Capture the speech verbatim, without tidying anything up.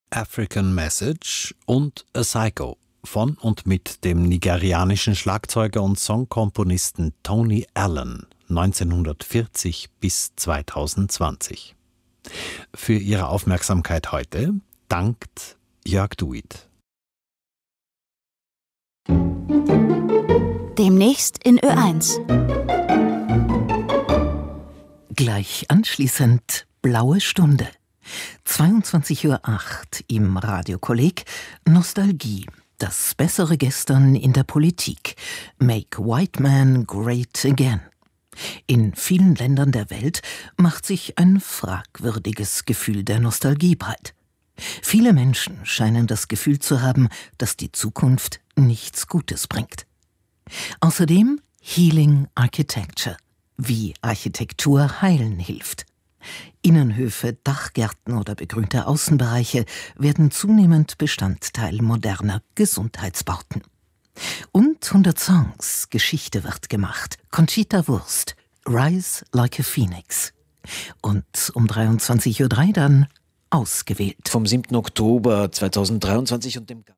African Message und A Psycho von und mit dem nigerianischen Schlagzeuger und Songkomponisten Tony Allen neunzehnhundertvierzig bis zweitausendzwanzig. Für Ihre Aufmerksamkeit heute dankt Jörg Duit. Demnächst in Ö eins. Gleich anschließend Blaue Stunde. zweiundzwanzig Uhr acht im Radiokolleg Nostalgie. Das bessere Gestern in der Politik. Make White Man Great Again. In vielen Ländern der Welt macht sich ein fragwürdiges Gefühl der Nostalgie breit. Viele Menschen scheinen das Gefühl zu haben, dass die Zukunft nichts Gutes bringt. Außerdem Healing Architecture, wie Architektur heilen hilft. Innenhöfe, Dachgärten oder begrünte Außenbereiche werden zunehmend Bestandteil moderner Gesundheitsbauten. Und hundert Songs, Geschichte wird gemacht. Conchita Wurst, Rise Like a Phoenix. Und um dreiundzwanzig Uhr drei dann ausgewählt. Vom siebten Oktober zweitausenddreiundzwanzig und dem